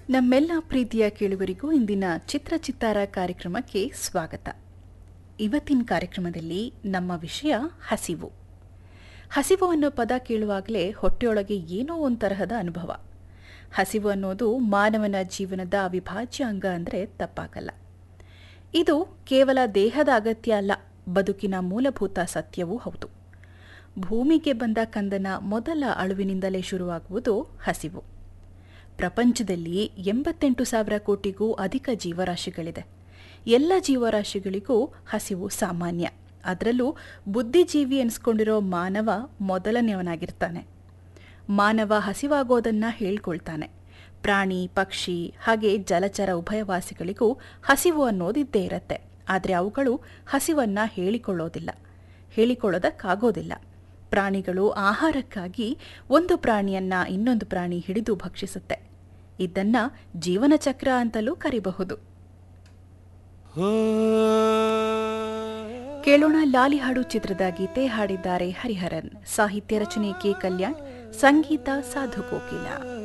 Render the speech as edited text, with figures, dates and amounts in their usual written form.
ನಮ್ಮೆಲ್ಲ ಪ್ರೀತಿಯ ಕೇಳುಗರಿಗೂ ಇಂದಿನ ಚಿತ್ರಚಿತ್ತಾರ ಕಾರ್ಯಕ್ರಮಕ್ಕೆ ಸ್ವಾಗತ. ಇವತ್ತಿನ ಕಾರ್ಯಕ್ರಮದಲ್ಲಿ ನಮ್ಮ ವಿಷಯ ಹಸಿವು. ಹಸಿವು ಅನ್ನೋ ಪದ ಕೇಳುವಾಗಲೇ ಹೊಟ್ಟೆಯೊಳಗೆ ಏನೋ ಒಂದು ತರಹದ ಅನುಭವ. ಹಸಿವು ಅನ್ನೋದು ಮಾನವನ ಜೀವನದ ಅವಿಭಾಜ್ಯ ಅಂಗ ಅಂದರೆ ತಪ್ಪಾಗಲ್ಲ. ಇದು ಕೇವಲ ದೇಹದ ಅಗತ್ಯ ಅಲ್ಲ, ಬದುಕಿನ ಮೂಲಭೂತ ಸತ್ಯವೂ ಹೌದು. ಭೂಮಿಗೆ ಬಂದ ಕಂದನ ಮೊದಲ ಅಳುವಿನಿಂದಲೇ ಶುರುವಾಗುವುದು ಹಸಿವು. ಪ್ರಪಂಚದಲ್ಲಿ 88,000 ಕೋಟಿಗೂ ಅಧಿಕ ಜೀವರಾಶಿಗಳಿದೆ. ಎಲ್ಲ ಜೀವರಾಶಿಗಳಿಗೂ ಹಸಿವು ಸಾಮಾನ್ಯ. ಅದರಲ್ಲೂ ಬುದ್ಧಿಜೀವಿ ಎನಿಸ್ಕೊಂಡಿರೋ ಮಾನವ ಮೊದಲನೆಯವನಾಗಿರ್ತಾನೆ. ಮಾನವ ಹಸಿವಾಗೋದನ್ನು ಹೇಳ್ಕೊಳ್ತಾನೆ. ಪ್ರಾಣಿ, ಪಕ್ಷಿ ಹಾಗೆ ಜಲಚರ ಉಭಯವಾಸಿಗಳಿಗೂ ಹಸಿವು ಅನ್ನೋದಿದ್ದೇ ಇರತ್ತೆ. ಆದರೆ ಅವುಗಳು ಹಸಿವನ್ನು ಹೇಳಿಕೊಳ್ಳೋದಕ್ಕಾಗೋದಿಲ್ಲ. ಪ್ರಾಣಿಗಳು ಆಹಾರಕ್ಕಾಗಿ ಒಂದು ಪ್ರಾಣಿಯನ್ನ ಇನ್ನೊಂದು ಪ್ರಾಣಿ ಹಿಡಿದು ಭಕ್ಷಿಸುತ್ತೆ. ಇದನ್ನ ಜೀವನ ಚಕ್ರ ಅಂತಲೂ ಕರಿಬಹುದು. ಕೇಳೋಣ ಲಾಲಿ ಹಾಡು ಚಿತ್ರದ ಗೀತೆ. ಹಾಡಿದ್ದಾರೆ ಹರಿಹರನ್. ಸಾಹಿತ್ಯ ರಚನೆ ಕೆ. ಕಲ್ಯಾಣ್, ಸಂಗೀತ ಸಾಧು ಕೋಕಿಲ.